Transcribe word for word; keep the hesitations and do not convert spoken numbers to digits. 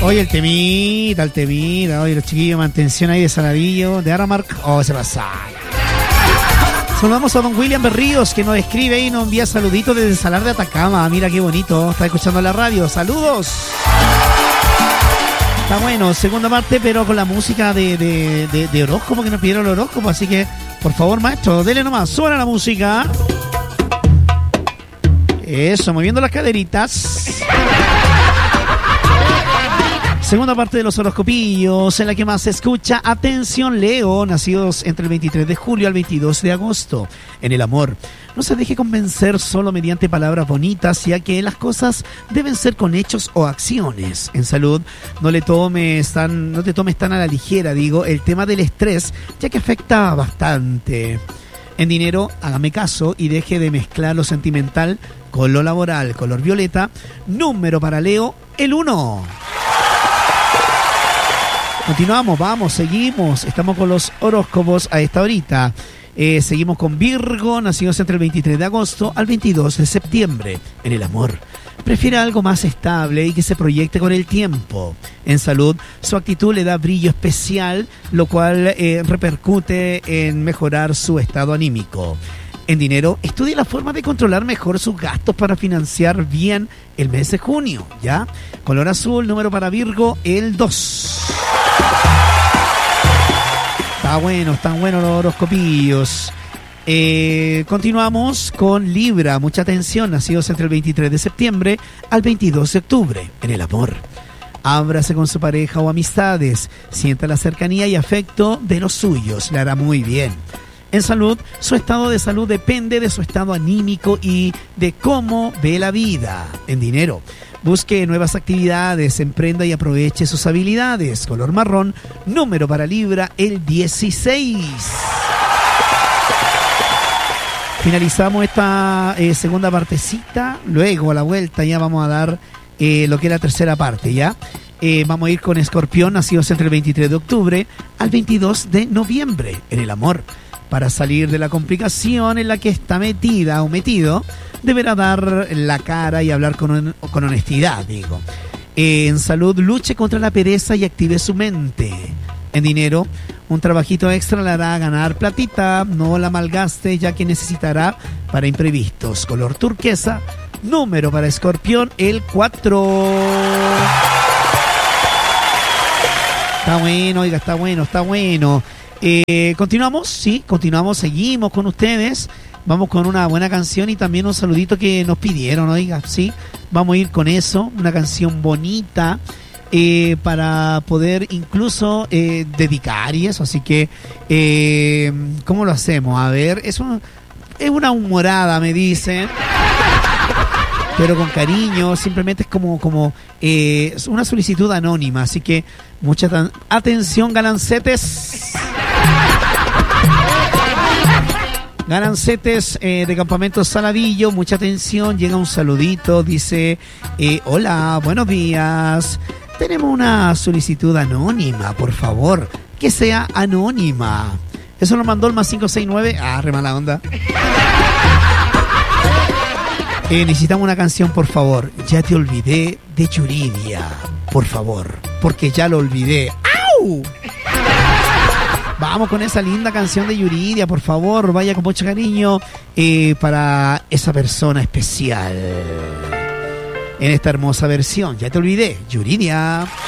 Oye, el temita, el temita. Oye, los chiquillos, mantención ahí de Saladillo, de Aramark. Oh, se pasa. Saludamos a don William Berríos, que nos escribe y nos envía saluditos desde Salar de Atacama. Mira qué bonito, está escuchando la radio. ¡Saludos! Está bueno, segunda parte, pero con la música de, de, de, de horóscopo, que nos pidieron el horóscopo. Así que, por favor, maestro, dele nomás, suena la música. Eso, moviendo las caderitas. Segunda parte de los horoscopillos, en la que más se escucha. Atención, Leo, nacidos entre el veintitrés de julio al veintidós de agosto. En el amor, no se deje convencer solo mediante palabras bonitas, ya que las cosas deben ser con hechos o acciones. En salud, no le tomes tan, no te tomes tan a la ligera, digo, el tema del estrés, ya que afecta bastante. En dinero, hágame caso y deje de mezclar lo sentimental con lo laboral. Color violeta, número para Leo, el uno. Continuamos, vamos, seguimos. Estamos con los horóscopos a esta horita. Eh, seguimos con Virgo, nacidos entre el veintitrés de agosto al veintidós de septiembre. En el amor, prefiere algo más estable y que se proyecte con el tiempo. En salud, su actitud le da brillo especial, lo cual eh, repercute en mejorar su estado anímico. En dinero, estudie la forma de controlar mejor sus gastos para financiar bien el mes de junio, ¿ya? Color azul, número para Virgo, el dos. Está bueno, están buenos los horoscopillos. Eh, continuamos con Libra. Mucha atención, nacidos entre el veintitrés de septiembre al veintidós de octubre. En el amor, ábrase con su pareja o amistades. Sienta la cercanía y afecto de los suyos. Le hará muy bien. En salud, su estado de salud depende de su estado anímico y de cómo ve la vida. En dinero, busque nuevas actividades, emprenda y aproveche sus habilidades. Color marrón, número para Libra, el dieciséis. Finalizamos esta eh, segunda partecita. Luego, a la vuelta, ya vamos a dar eh, lo que es la tercera parte, ¿ya? Eh, vamos a ir con Escorpión, nacidos entre el veintitrés de octubre al veintidós de noviembre. En el amor, para salir de la complicación en la que está metida o metido, deberá dar la cara y hablar con, con honestidad, digo. Eh, en salud, luche contra la pereza y active su mente. En dinero, un trabajito extra le hará ganar platita, no la malgaste ya que necesitará para imprevistos. Color turquesa, número para Escorpión, el cuatro. Está bueno, oiga, está bueno, está bueno. Eh, continuamos, sí, continuamos, seguimos con ustedes. Vamos con una buena canción y también un saludito que nos pidieron, oiga, sí. Vamos a ir con eso, una canción bonita eh, para poder incluso eh, dedicar y eso. Así que, eh, ¿cómo lo hacemos? A ver, es, un, es una humorada, me dicen. Pero con cariño, simplemente es como, como eh, una solicitud anónima. Así que, mucha tan- atención, galancetes. Galancetes eh, de Campamento Saladillo, mucha atención, llega un saludito, dice, eh, hola, buenos días, tenemos una solicitud anónima, por favor, que sea anónima. Eso lo mandó el más cinco seis nueve, ah, re mala onda. Eh, necesitamos una canción, por favor, Ya te olvidé de Yuridia, por favor, porque ya lo olvidé. ¡Au! Vamos con esa linda canción de Yuridia, por favor, vaya con mucho cariño eh, para esa persona especial en esta hermosa versión. Ya te olvidé, Yuridia.